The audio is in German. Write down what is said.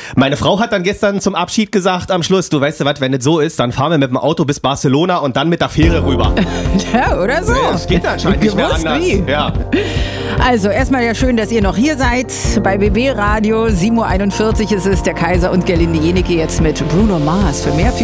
Meine Frau hat dann gestern zum Abschied gesagt am Schluss, du weißt du was, wenn es so ist, dann fahren wir mit dem Auto bis Barcelona und dann mit der Fähre rüber. Ja, oder so. Ja, das geht anscheinend nicht mehr anders. Wie? Ja. Also erstmal ja schön, dass ihr noch hier seid bei BB Radio. 7:41 Uhr ist es, der Kaiser und Gerlinde Jenecke jetzt mit Bruno Mars. Für mehr